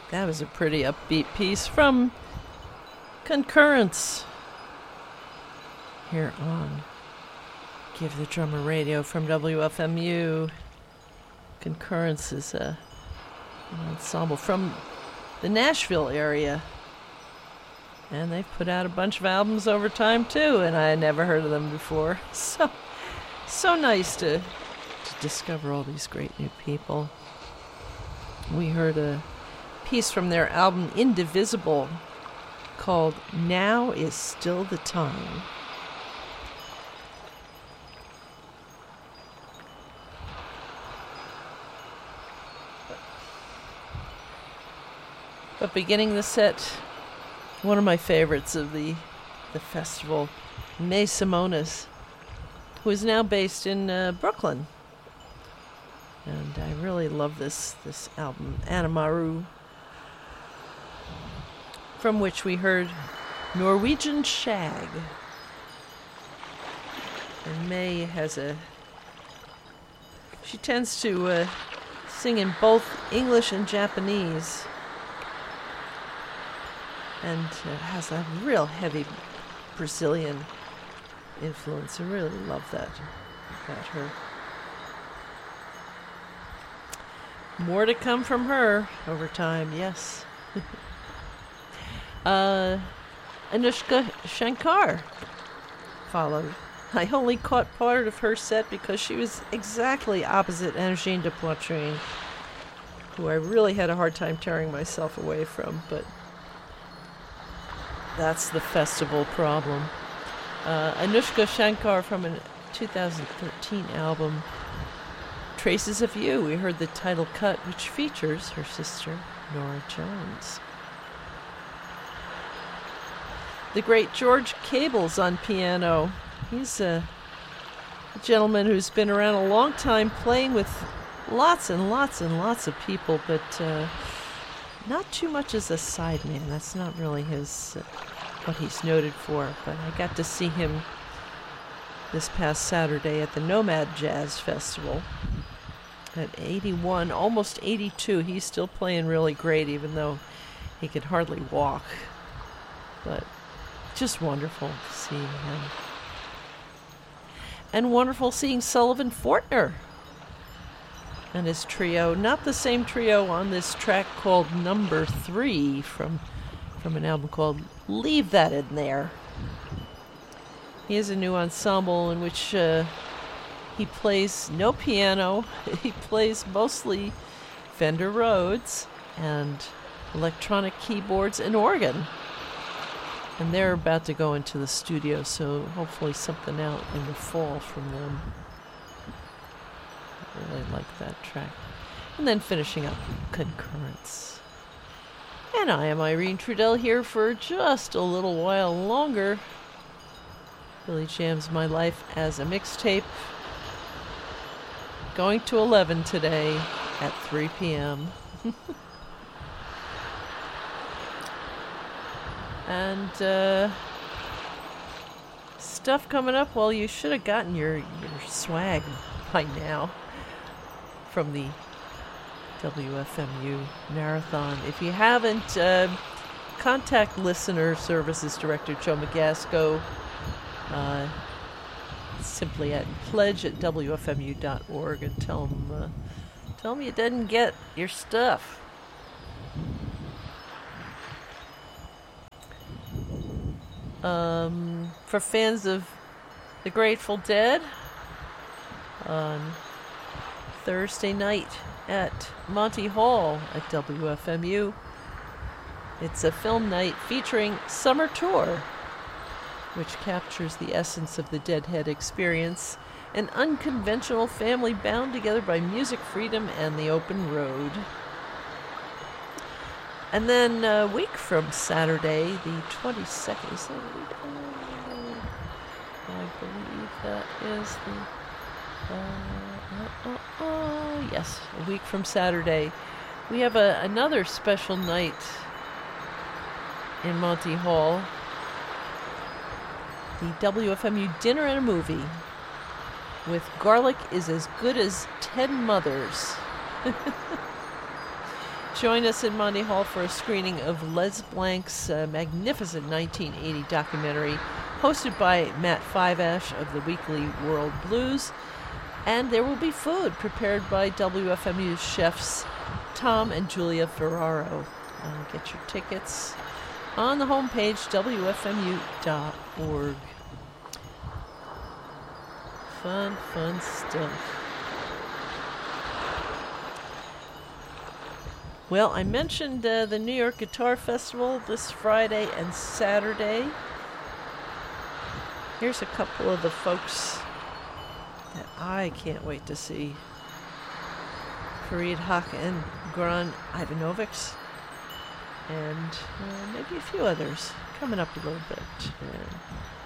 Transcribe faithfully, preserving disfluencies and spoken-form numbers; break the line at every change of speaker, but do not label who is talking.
That was a pretty upbeat piece from Concurrence here on Give the Drummer Radio from W F M U. Concurrence is a, an ensemble from the Nashville area. And they've put out a bunch of albums over time, too, and I had never heard of them before. So, so nice to, to discover all these great new people. We heard a piece from their album Indivisible called Now Is Still the Time. But beginning the set, one of my favorites of the the festival, May Simonis, who is now based in uh, Brooklyn. And I really love this, this album, Anamaru, from which we heard Norwegian Shag. And May has a... She tends to uh, sing in both English and Japanese. And uh, has a real heavy Brazilian influence. I really love that about her. More to come from her over time, yes. uh, Anushka Shankar followed. I only caught part of her set because she was exactly opposite Angine de Poitrine, who I really had a hard time tearing myself away from, but that's the festival problem. Uh, Anushka Shankar from a two thousand thirteen album, Traces of You. We heard the title cut, which features her sister, Nora Jones. The great George Cable's on piano. He's a, a gentleman who's been around a long time, playing with lots and lots and lots of people, but uh, not too much as a sideman. That's not really his uh, what he's noted for. But I got to see him this past Saturday at the Nomad Jazz Festival. At eighty-one, almost eighty-two, he's still playing really great, even though he could hardly walk. But just wonderful seeing him. And wonderful seeing Sullivan Fortner and his trio. Not the same trio on this track called Number Three from, from an album called Leave That in There. He has a new ensemble in which uh, he plays no piano. He plays mostly Fender Rhodes and electronic keyboards and organ. And they're about to go into the studio, so hopefully something out in the fall from them. I really like that track. And then finishing up Concurrence. And I am Irene Trudell here for just a little while longer. Billy Jams My Life as a Mixtape. Going to eleven today at three p.m. And uh, stuff coming up. Well, you should have gotten your, your swag by now from the W F M U Marathon. If you haven't, uh, contact Listener Services Director Joe Magasco uh, simply at pledge at W F M U dot org and tell him, uh, tell him you didn't get your stuff. Um, for fans of the Grateful Dead, on Thursday night at Monty Hall at W F M U, it's a film night featuring Summer Tour, which captures the essence of the Deadhead experience, an unconventional family bound together by music, freedom, and the open road. And then a week from Saturday, the twenty-second, is that a week? I believe that is the, uh, uh, uh, uh, yes, a week from Saturday, we have a, another special night in Monty Hall, the W F M U Dinner and a Movie with Garlic is as Good as Ten Mothers. Join us in Monty Hall for a screening of Les Blank's uh, magnificent nineteen eighty documentary, hosted by Matt Fivash of the Weekly World Blues. And there will be food prepared by W F M U's chefs Tom and Julia Ferraro. Uh, get your tickets on the homepage, W F M U dot org. Fun, fun stuff. Well, I mentioned uh, the New York Guitar Festival this Friday and Saturday. Here's a couple of the folks that I can't wait to see. Fareed Haque and Goran Ivanovic, and uh, maybe a few others coming up a little bit. Uh,